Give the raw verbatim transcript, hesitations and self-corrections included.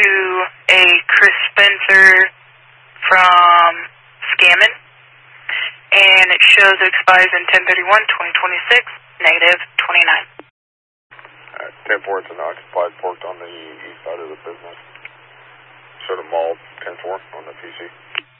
to a Chris Spencer from Scammon, and it shows it expires in ten thirty-one twenty twenty-six, negative twenty-nine. Alright, ten four, it's an occupied, parked on the east side of the business. Showed a mall ten four on the P C.